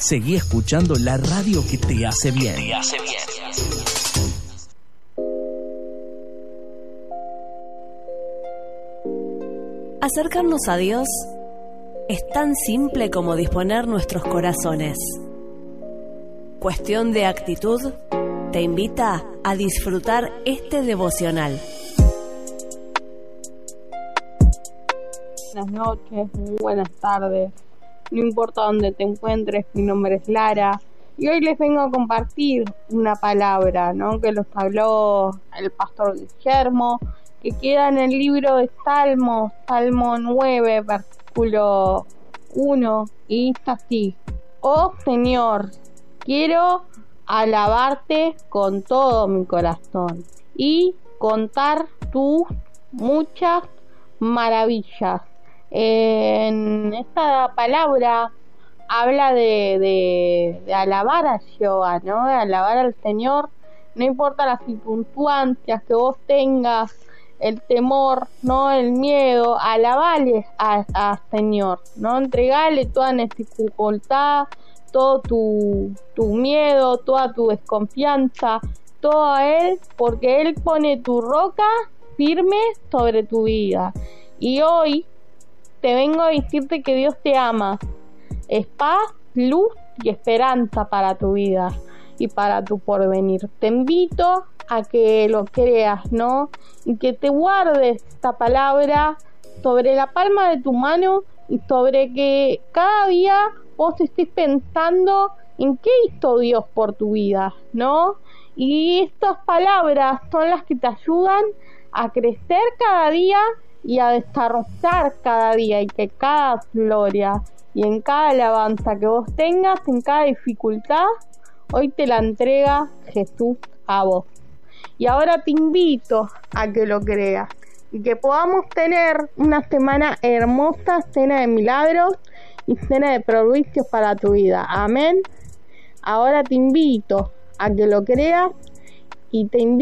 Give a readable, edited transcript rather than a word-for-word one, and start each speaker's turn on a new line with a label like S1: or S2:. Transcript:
S1: Seguí escuchando la radio que te hace bien.
S2: Acercarnos a Dios es tan simple como disponer nuestros corazones. Cuestión de actitud te invita a disfrutar este devocional.
S3: Buenas noches, muy buenas tardes. No importa dónde te encuentres, mi nombre es Lara y hoy les vengo a compartir una palabra, ¿no?, que los habló el pastor Guillermo, que queda en el libro de Salmos, Salmo 9, versículo 1, y está así: Oh Señor, quiero alabarte con todo mi corazón y contar tus muchas maravillas. En esta palabra habla de alabar a Jehová, ¿no?, de alabar al Señor, no importa las circunstancias que vos tengas, el temor, no el miedo, alabale al Señor, no entregale toda dificultad, todo tu miedo, toda tu desconfianza, todo a Él, porque Él pone tu roca firme sobre tu vida. Y hoy te vengo a decirte que Dios te ama. Es paz, luz y esperanza para tu vida y para tu porvenir. Te invito a que lo creas, ¿no?, y que te guardes esta palabra sobre la palma de tu mano y sobre que cada día vos estés pensando en qué hizo Dios por tu vida, ¿no? Y estas palabras son las que te ayudan a crecer cada día y a desarrollar cada día, y que cada gloria y en cada alabanza que vos tengas, en cada dificultad, hoy te la entrega Jesús a vos. Y ahora te invito a que lo creas y que podamos tener una semana hermosa, llena de milagros y llena de prodigios para tu vida. Amén. Ahora te invito a que lo creas y te invito